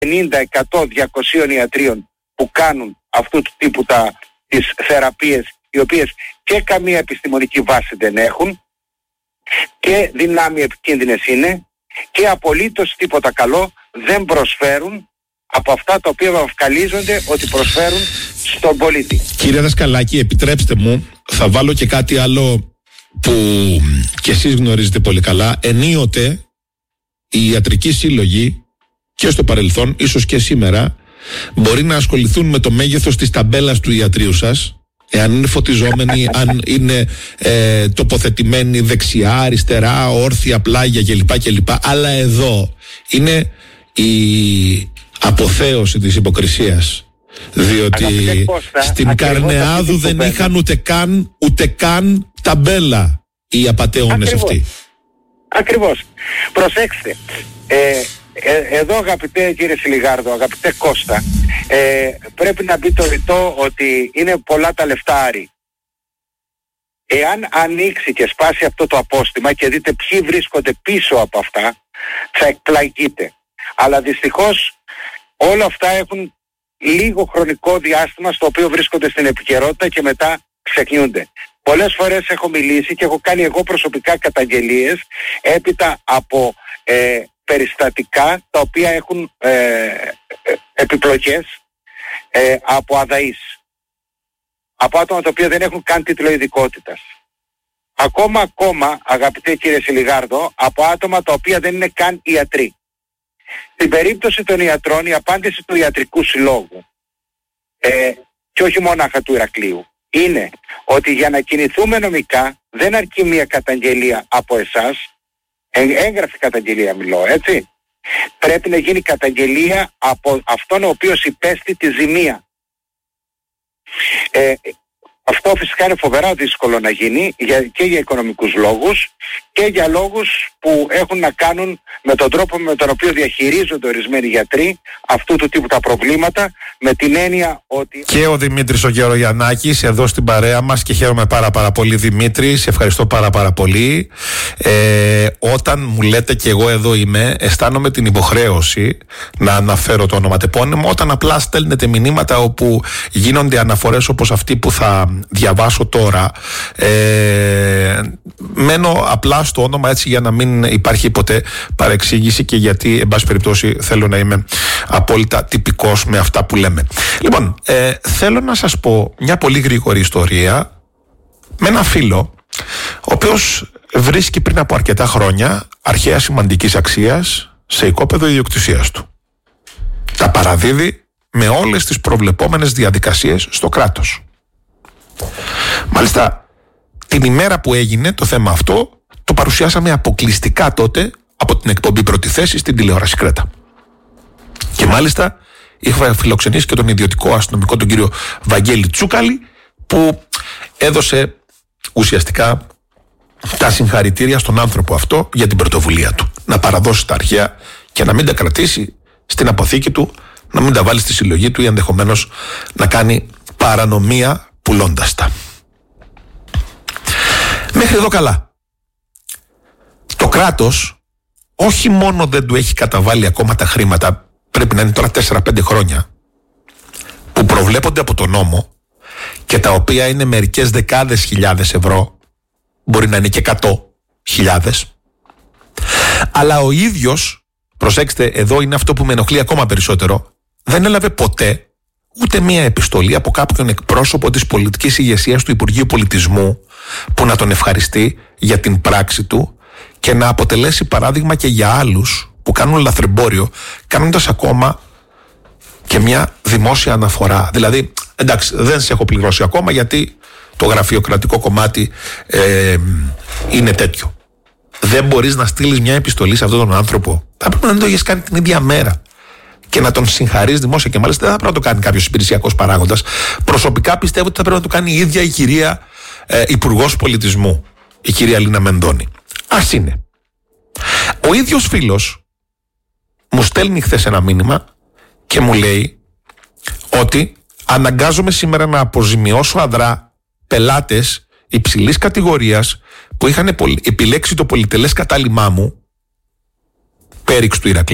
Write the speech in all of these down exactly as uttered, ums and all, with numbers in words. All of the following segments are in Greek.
πενήντα, εκατό, διακόσια ιατρίων που κάνουν αυτού του τύπου τα, τις θεραπείες, οι οποίες και καμία επιστημονική βάση δεν έχουν και δυνάμει επικίνδυνες είναι και απολύτως τίποτα καλό δεν προσφέρουν από αυτά τα οποία βαφκαλίζονται ότι προσφέρουν στον πολίτη. Κύριε Δασκαλάκη, επιτρέψτε μου, θα βάλω και κάτι άλλο που και εσείς γνωρίζετε πολύ καλά. Ενίοτε οι ιατρικοί σύλλογοι και στο παρελθόν, ίσως και σήμερα, μπορεί να ασχοληθούν με το μέγεθος της ταμπέλας του ιατρείου σας, εάν είναι φωτιζόμενοι, αν είναι ε, τοποθετημένοι δεξιά, αριστερά, όρθια, πλάγια κλπ. κλπ. Αλλά εδώ είναι η αποθέωση της υποκρισίας. Διότι Κώστα, στην Καρνεάδου δεν είχαν ούτε καν, ούτε καν ταμπέλα οι απατεώνες αυτοί. Ακριβώς. Προσέξτε. Ε, ε, εδώ αγαπητέ κύριε Σιλιγάρδο, αγαπητέ Κώστα, ε, πρέπει να μπει το ρητό ότι είναι πολλά τα λεφτάρι. Εάν ανοίξει και σπάσει αυτό το απόστημα και δείτε ποιοι βρίσκονται πίσω από αυτά, θα εκπλαγείτε. Αλλά δυστυχώς όλα αυτά έχουν λίγο χρονικό διάστημα στο οποίο βρίσκονται στην επικαιρότητα και μετά ξεχνιούνται. Πολλές φορές έχω μιλήσει και έχω κάνει εγώ προσωπικά καταγγελίες έπειτα από ε, περιστατικά τα οποία έχουν ε, ε, επιπλοκές ε, από αδαείς, από άτομα τα οποία δεν έχουν καν τίτλο ειδικότητας. Ακόμα ακόμα αγαπητέ κύριε Σιλιγάρδο, από άτομα τα οποία δεν είναι καν ιατροί. Στην περίπτωση των ιατρών η απάντηση του ιατρικού συλλόγου ε, και όχι μονάχα του Ηρακλείου είναι ότι για να κινηθούμε νομικά δεν αρκεί μια καταγγελία από εσάς, έγγραφη καταγγελία μιλώ, έτσι. Πρέπει να γίνει καταγγελία από αυτόν ο οποίος υπέστη τη ζημία. Ε, αυτό φυσικά είναι φοβερά δύσκολο να γίνει για, και για οικονομικούς λόγους και για λόγους που έχουν να κάνουν με τον τρόπο με τον οποίο διαχειρίζονται ορισμένοι γιατροί αυτού του τύπου τα προβλήματα, με την έννοια ότι... Και ο Δημήτρης ο Γερογιαννάκης εδώ στην παρέα μας και χαίρομαι πάρα πάρα πολύ. Δημήτρη, σε ευχαριστώ πάρα πάρα πολύ. Ε, όταν μου λέτε και εγώ εδώ είμαι, αισθάνομαι την υποχρέωση να αναφέρω το ονοματεπώνυμο όταν απλά στέλνετε μηνύματα όπου γίνονται αναφορές όπως αυτή που θα διαβάσω τώρα. Ε, μένω απλά στο όνομα έτσι για να μην υπάρχει ποτέ παρεξήγηση και γιατί εν πάση περιπτώσει θέλω να είμαι απόλυτα τυπικός με αυτά που λέμε. Λοιπόν, ε, θέλω να σας πω μια πολύ γρήγορη ιστορία με ένα φίλο ο οποίος βρίσκει πριν από αρκετά χρόνια αρχαία σημαντικής αξίας σε οικόπεδο ιδιοκτησίας του. Τα παραδίδει με όλες τις προβλεπόμενες διαδικασίες στο κράτος. Μάλιστα, την ημέρα που έγινε το θέμα αυτό, το παρουσιάσαμε αποκλειστικά τότε από την εκπομπή Πρώτη Θέση στην τηλεόραση Κρέτα. Και μάλιστα είχα φιλοξενήσει και τον ιδιωτικό αστυνομικό, τον κύριο Βαγγέλη Τσούκαλη, που έδωσε ουσιαστικά τα συγχαρητήρια στον άνθρωπο αυτό για την πρωτοβουλία του. Να παραδώσει τα αρχαία και να μην τα κρατήσει στην αποθήκη του, να μην τα βάλει στη συλλογή του ή ενδεχομένως να κάνει παρανομία πουλώντας τα. Μέχρι εδώ καλά. Το κράτος όχι μόνο δεν του έχει καταβάλει ακόμα τα χρήματα, πρέπει να είναι τώρα τέσσερα πέντε χρόνια, που προβλέπονται από τον νόμο και τα οποία είναι μερικές δεκάδες χιλιάδες ευρώ, μπορεί να είναι και εκατό χιλιάδες, αλλά ο ίδιος, προσέξτε, εδώ είναι αυτό που με ενοχλεί ακόμα περισσότερο, δεν έλαβε ποτέ ούτε μία επιστολή από κάποιον εκπρόσωπο της πολιτικής ηγεσίας του Υπουργείου Πολιτισμού που να τον ευχαριστεί για την πράξη του και να αποτελέσει παράδειγμα και για άλλους που κάνουν λαθρεμπόριο, κάνοντας ακόμα και μια δημόσια αναφορά. Δηλαδή, εντάξει, δεν σε έχω πληρώσει ακόμα γιατί το γραφειοκρατικό κομμάτι ε, είναι τέτοιο. Δεν μπορείς να στείλεις μια επιστολή σε αυτόν τον άνθρωπο. Θα πρέπει να το έχεις κάνει την ίδια μέρα και να τον συγχαρείς δημόσια, και μάλιστα δεν θα πρέπει να το κάνει κάποιος υπηρεσιακός παράγοντας. Προσωπικά πιστεύω ότι θα πρέπει να το κάνει η ίδια η κυρία ε, Υπουργός Πολιτισμού, η κυρία Λίνα Μενδώνη. Ας είναι. Ο ίδιος φίλος μου στέλνει χθες ένα μήνυμα και μου λέει ότι αναγκάζομαι σήμερα να αποζημιώσω αδρά πελάτες υψηλής κατηγορίας που είχαν επιλέξει το πολυτελές κατάλημά μου, Πέριξ του Ηρακλείου,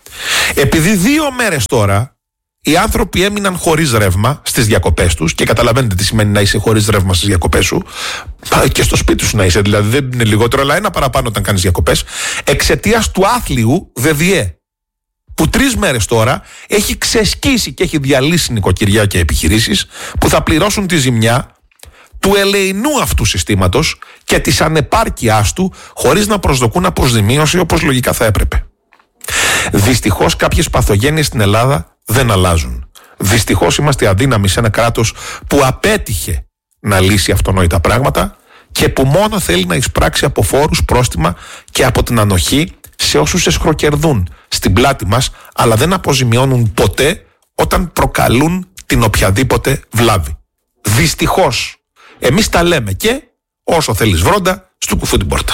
Επειδή δύο μέρες τώρα οι άνθρωποι έμειναν χωρίς ρεύμα στις διακοπές τους, και καταλαβαίνετε τι σημαίνει να είσαι χωρίς ρεύμα στις διακοπές σου, και στο σπίτι σου να είσαι, δηλαδή δεν είναι λιγότερο, αλλά ένα παραπάνω όταν κάνεις διακοπές, εξαιτίας του άθλιου ΔΔΕ, που τρεις μέρες τώρα έχει ξεσκίσει και έχει διαλύσει νοικοκυριά και επιχειρήσεις που θα πληρώσουν τη ζημιά του ελεηνού αυτού συστήματος και της ανεπάρκειάς του, χωρίς να προσδοκούν αποζημίωση όπως λογικά θα έπρεπε. Δυστυχώς κάποιες παθογένειες στην Ελλάδα δεν αλλάζουν. Δυστυχώς είμαστε αδύναμοι σε ένα κράτος που απέτυχε να λύσει αυτονόητα πράγματα και που μόνο θέλει να εισπράξει από φόρους, πρόστιμα και από την ανοχή σε όσους εσχροκερδούν στην πλάτη μας, αλλά δεν αποζημιώνουν ποτέ όταν προκαλούν την οποιαδήποτε βλάβη. Δυστυχώς. Εμείς τα λέμε και όσο θέλεις βρόντα, στου κουφού την πόρτα.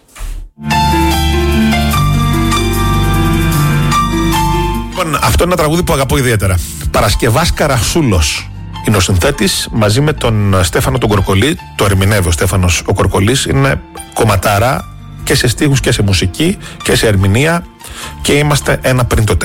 Λοιπόν, αυτό είναι ένα τραγούδι που αγαπώ ιδιαίτερα. Παρασκευάς Καρασούλος είναι ο συνθέτης, μαζί με τον Στέφανο τον Κορκολή. Το ερμηνεύει ο Στέφανος ο Κορκολής. Είναι κομματάρα και σε στίχους και σε μουσική και σε ερμηνεία, και είμαστε ένα πριν το τέλος.